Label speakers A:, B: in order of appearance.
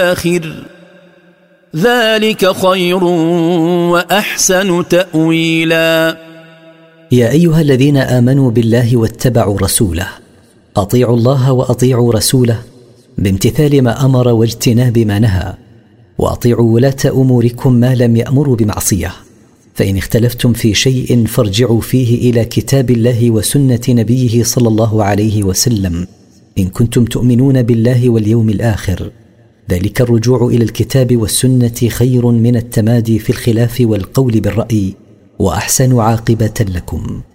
A: الآخر ذلك خير وأحسن تأويلا.
B: يا أيها الذين آمنوا بالله واتبعوا رسوله، أطيعوا الله وأطيعوا رسوله بامتثال ما أمر واجتناب ما نهى، وأطيعوا ولاة أموركم ما لم يأمروا بمعصية، فإن اختلفتم في شيء فارجعوا فيه إلى كتاب الله وسنة نبيه صلى الله عليه وسلم إن كنتم تؤمنون بالله واليوم الآخر. ذلك الرجوع إلى الكتاب والسنة خير من التمادي في الخلاف والقول بالرأي، وأحسن عاقبة لكم.